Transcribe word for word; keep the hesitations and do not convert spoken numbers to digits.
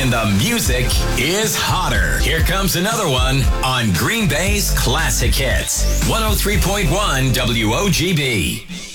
and the music is hotter. Here comes another one on Green Bay's Classic Hits. one oh three point one W O G B.